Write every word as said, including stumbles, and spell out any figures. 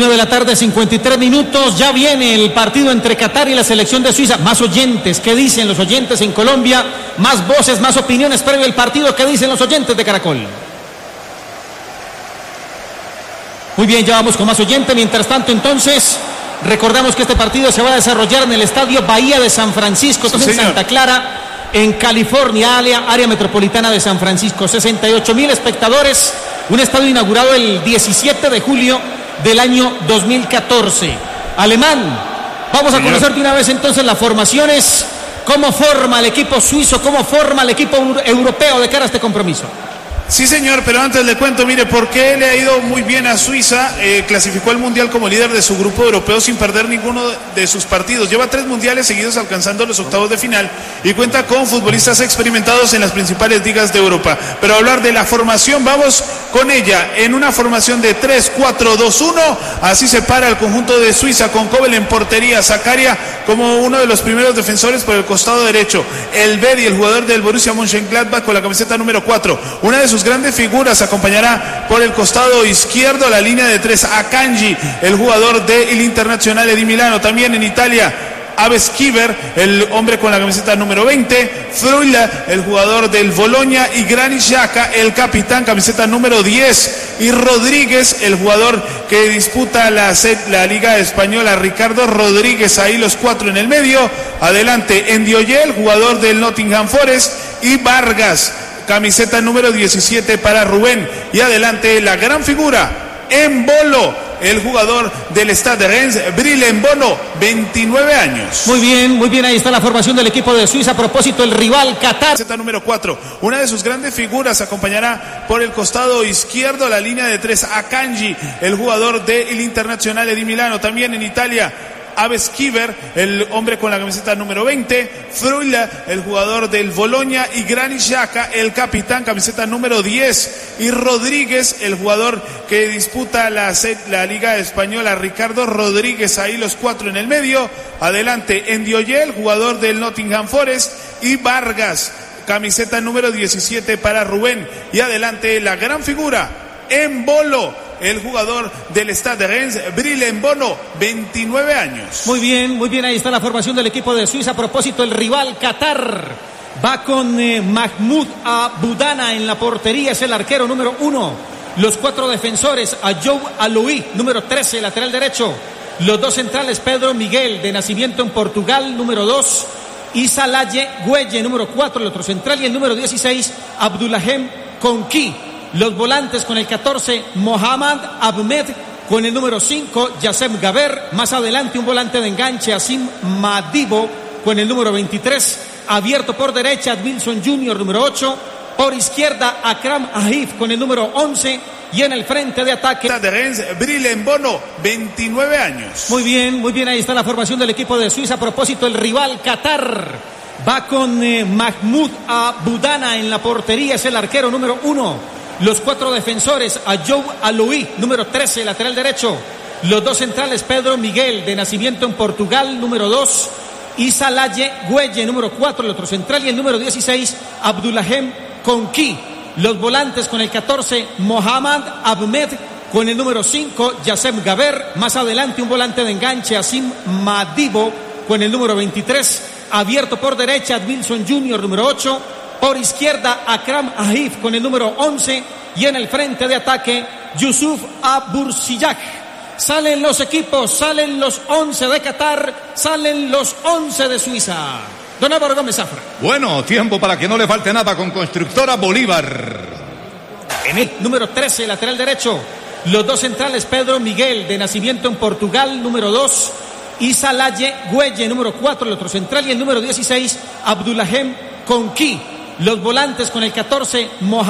Una de la tarde, cincuenta y tres minutos. Ya viene el partido entre Qatar y la selección de Suiza. Más oyentes, ¿qué dicen los oyentes en Colombia? Más voces, más opiniones previo al partido. ¿Qué dicen los oyentes de Caracol? Muy bien, ya vamos con más oyentes. Mientras tanto, entonces, recordamos que este partido se va a desarrollar en el Estadio Bahía de San Francisco, sí, en Santa Clara, en California, área, área metropolitana de San Francisco. sesenta y ocho mil espectadores. Un estadio inaugurado el diecisiete de julio del año dos mil catorce. Alemán, vamos a Señor. conocer de una vez entonces las formaciones, cómo forma el equipo suizo, cómo forma el equipo europeo de cara a este compromiso. Sí, señor, pero antes le cuento, mire, por qué le ha ido muy bien a Suiza. Eh, clasificó al Mundial como líder de su grupo europeo sin perder ninguno de sus partidos. Lleva tres mundiales seguidos alcanzando los octavos de final y cuenta con futbolistas experimentados en las principales ligas de Europa. Pero hablar de la formación, vamos con ella, en una formación de tres cuatro dos uno, así se para el conjunto de Suiza, con Kobel en portería, Zakaria como uno de los primeros defensores por el costado derecho, el Bedi, el jugador del Borussia Mönchengladbach, con la camiseta número cuatro, una de sus grandes figuras acompañará por el costado izquierdo la línea de tres, Akanji, el jugador del Internazionale di Milano. También en Italia, Abeskiver, el hombre con la camiseta número veinte, Fruila, el jugador del Bologna, y Granit Xhaka, el capitán, camiseta número diez, y Rodríguez, el jugador que disputa la, la Liga Española, Ricardo Rodríguez, ahí los cuatro en el medio. Adelante, Ndioye, el jugador del Nottingham Forest, y Vargas, camiseta número diecisiete para Rubén. Y adelante la gran figura, Embolo, el jugador del Stade de Reims, Bril Embolo, veintinueve años. Muy bien, muy bien, ahí está la formación del equipo de Suiza. A propósito, el rival Qatar. Camiseta número cuatro, una de sus grandes figuras acompañará por el costado izquierdo la línea de tres, Akanji, el jugador del Internazionale di Milano. También en Italia, Abeskiver, el hombre con la camiseta número veinte, Fruila, el jugador del Bologna, y Granit Xhaka, el capitán, camiseta número diez, y Rodríguez, el jugador que disputa la, la Liga Española, Ricardo Rodríguez, ahí los cuatro en el medio. Adelante, Ndioye, el jugador del Nottingham Forest, y Vargas, camiseta número diecisiete para Rubén. Y adelante la gran figura, Embolo, el jugador del Stade de Reims, Bril Embolo, veintinueve años. Muy bien, muy bien, ahí está la formación del equipo de Suiza. A propósito, el rival Qatar va con eh, Mahmoud Abudana en la portería, es el arquero número uno. Los cuatro defensores, Ayoub Aloui, número trece, lateral derecho. Los dos centrales, Pedro Miguel, de nacimiento en Portugal, número dos. Y Salaye Güelle, número cuatro, el otro central. Y el número dieciséis, Abdullahem Konki. Los volantes con el catorce, Mohamed Ahmed, con el número cinco, Yassem Gaber. Más adelante un volante de enganche, Asim Madibo, con el número veintitrés. Abierto por derecha, Wilson junior, número ocho. Por izquierda, Akram Ahif, con el número once. Y en el frente de ataque, de Rennes, Bril Embolo, veintinueve años. Muy bien, muy bien, ahí está la formación del equipo de Suiza. A propósito, el rival Qatar va con eh, Mahmoud Abudana en la portería, es el arquero número uno. Los cuatro defensores, Ayoub Aloui, número trece, lateral derecho. Los dos centrales, Pedro Miguel, de nacimiento en Portugal, número dos. Y Salaye Güelle, número cuatro, el otro central. Y el número dieciséis, Abdullahem Konki. Los volantes con el catorce, Mohamed Ahmed, con el número cinco, Yassem Gaber. Más adelante un volante de enganche, Asim Madibo, con el número veintitrés. Abierto por derecha, Wilson junior, número ocho. Por izquierda, Akram Ahif, con el número once. Y en el frente de ataque, Yusuf Abursiyak. Salen los equipos, salen los once de Qatar, salen los once de Suiza. Don Álvaro Gómez Zafra. Bueno, tiempo para que no le falte nada con Constructora Bolívar. En el número trece, lateral derecho. Los dos centrales, Pedro Miguel, de nacimiento en Portugal, número dos. Y Salaye Güelle, número cuatro, el otro central. Y el número dieciséis, Abdullahem Konki. Los volantes con el catorce, Mohamed